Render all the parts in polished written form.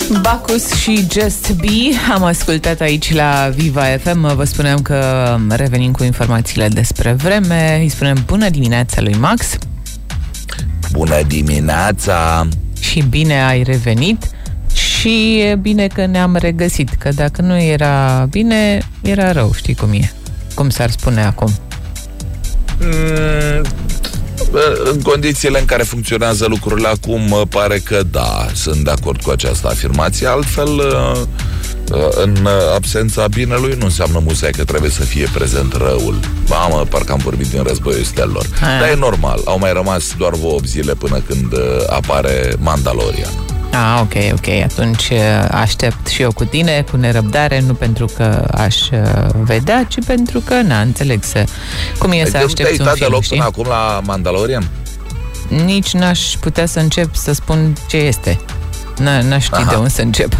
Bacchus și Just Be am ascultat aici la Viva FM. Vă spuneam că revenim cu informațiile despre vreme. Îi spunem bună dimineața lui Max. Bună dimineața! Și bine ai revenit. Și e bine că ne-am regăsit, că dacă nu era bine, era rău, știi cum e. Cum s-ar spune acum? În condițiile în care funcționează lucrurile acum, pare că da, sunt de acord cu această afirmație. Altfel, în absența binelui nu înseamnă musai că trebuie să fie prezent răul. Mamă, parcă am vorbit din Războiul Stelelor. Dar e normal, au mai rămas doar 8 zile până când apare Mandalorian. Ok, atunci aștept și eu cu tine, cu nerăbdare, nu pentru că aș vedea, ci pentru că, înțeleg cum e să aștepți un film, deloc știi? până acum la Mandalorian? Nici n-aș putea să încep să spun ce este. N-aș ști de unde să încep.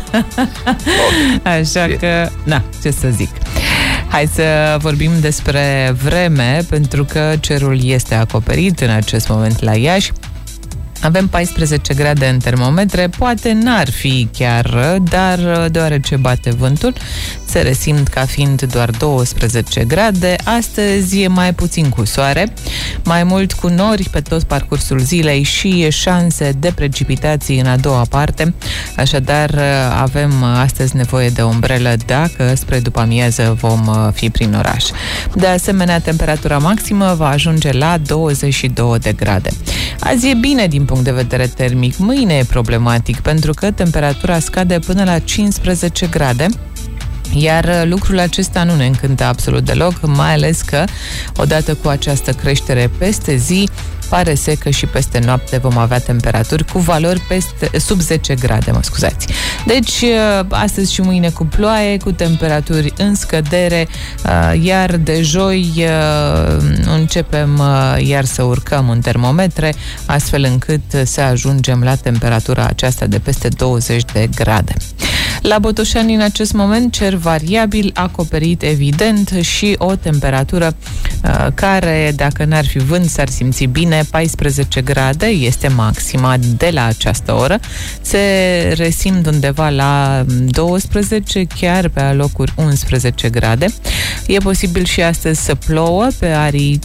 Așa că, ce să zic. Hai să vorbim despre vreme, pentru că cerul este acoperit în acest moment la Iași. Avem 14 grade în termometre, poate n-ar fi chiar, dar deoarece bate vântul, se resimt ca fiind doar 12 grade. Astăzi e mai puțin cu soare, mai mult cu nori pe tot parcursul zilei și șanse de precipitații în a doua parte. Așadar, avem astăzi nevoie de umbrelă dacă spre după-amiază vom fi prin oraș. De asemenea, temperatura maximă va ajunge la 22 de grade. Azi e bine din punct de vedere termic, mâine e problematic pentru că temperatura scade până la 15 grade. Iar lucrul acesta nu ne încântă absolut deloc, mai ales că, odată cu această creștere peste zi, pare să că și peste noapte vom avea temperaturi cu valori sub 10 grade, Deci, astăzi și mâine cu ploaie, cu temperaturi în scădere, iar de joi începem iar să urcăm în termometre, astfel încât să ajungem la temperatura aceasta de peste 20 de grade. La Botoșani, în acest moment, cer variabil, acoperit evident și o temperatură care, dacă n-ar fi vânt, s-ar simți bine. 14 grade este maxima de la această oră. Se resimt undeva la 12, chiar pe alocuri 11 grade. E posibil și astăzi să plouă pe arii